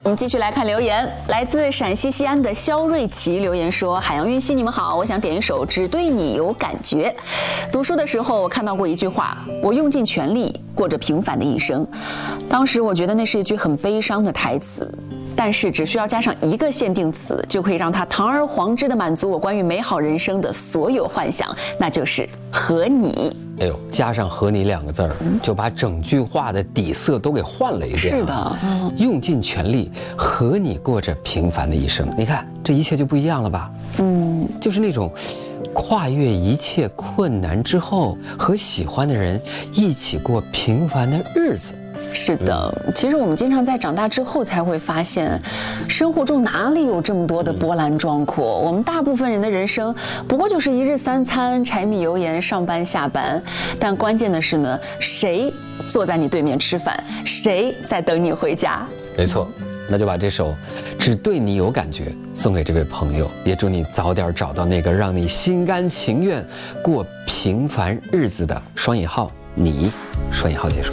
我们继续来看留言，来自陕西西安的肖瑞奇留言说：“海洋云熙，你们好，我想点一首《只对你有感觉》。读书的时候，我看到过一句话：我用尽全力过着平凡的一生。当时我觉得那是一句很悲伤的台词。”但是只需要加上一个限定词，就可以让它堂而皇之地满足我关于美好人生的所有幻想，那就是和你。 哎呦，加上和你两个字儿，就把整句话的底色都给换了一遍。 是的， 用尽全力和你过着平凡的一生，你看这一切就不一样了吧？就是那种跨越一切困难之后，和喜欢的人一起过平凡的日子。 是的，其实我们经常在长大之后才会发现，生活中哪里有这么多的波澜壮阔？我们大部分人的人生不过就是一日三餐、柴米油盐、上班下班。但关键的是呢，谁坐在你对面吃饭，谁在等你回家？ 没错，那就把这首《只对你有感觉》送给这位朋友，也祝你早点找到那个让你心甘情愿过平凡日子的双引号你，双引号结束。